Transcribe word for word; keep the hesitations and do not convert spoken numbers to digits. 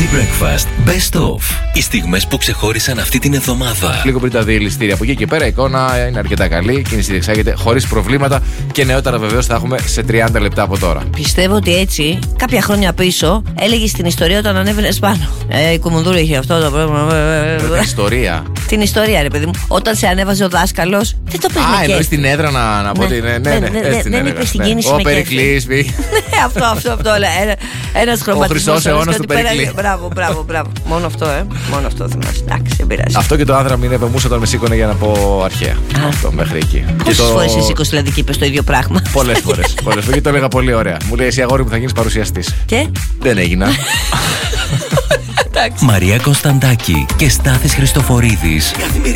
Celebrity Breakfast Best Of. Οι στιγμές που ξεχώρισαν αυτή την εβδομάδα. Λίγο πριν τα διελιστήρια. Από εκεί και πέρα η εικόνα είναι αρκετά καλή. Η κίνηση διεξάγεται χωρίς προβλήματα και νεότερα βεβαίως θα έχουμε σε τριάντα λεπτά από τώρα. Πιστεύω ότι έτσι, κάποια χρόνια πίσω, έλεγε την ιστορία όταν ανέβαινε πάνω. Ε, η Κουμουνδούρου είχε αυτό το πρόβλημα. Την ιστορία. Την ιστορία, ρε παιδί μου. Όταν σε ανέβαζε ο δάσκαλος, δεν το παίρνει. Α, εννοείς την έδρα να, να πω ότι είναι. Ναι, ναι, δεν είπε στην κίνηση. Ο Περικλής. Ναι, αυτό, αυτό, αυτό. Ένα χρωματισμό. Ο χρυσός αιώνας του Περικλή. Μπράβο, μπράβο, μπράβο. Μόνο αυτό, ε. Μόνο αυτό θυμάσαι. Εντάξει, δεν πειράζει. Αυτό και το άνδρα μην επεμούσε όταν με σήκωνε για να πω αρχαία. Αυτό μέχρι εκεί. Πόσες φορές εσύ σήκωσε δηλαδή και είπες το ίδιο πράγμα? Πολλές φορές. Πολλές φορές. Το έλεγα πολύ ωραία. Μου λέει εσύ αγόρι μου θα γίνεις παρουσιαστής. Και δεν έγινα. Μαρία Κωνσταντάκη και Στάθης Χριστοφορίδης. Καθημερινή